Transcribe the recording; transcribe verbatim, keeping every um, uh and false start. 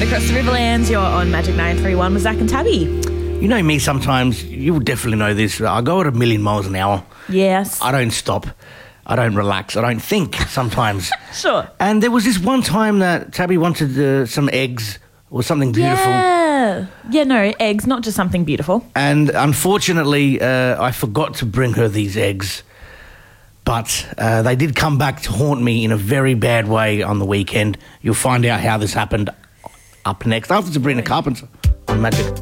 Right across the Riverlands, you're on Magic nine three one with Zach and Tabby. You know me sometimes, you will definitely know this, I go at a million miles an hour. Yes. I don't stop. I don't relax. I don't think sometimes. Sure. And there was this one time that Tabby wanted uh, some eggs or something beautiful. Yeah. Yeah, no, eggs, not just something beautiful. And unfortunately, uh, I forgot to bring her these eggs. But uh, they did come back to haunt me in a very bad way on the weekend. You'll find out how this happened up next after Sabrina Carpenter on Magic.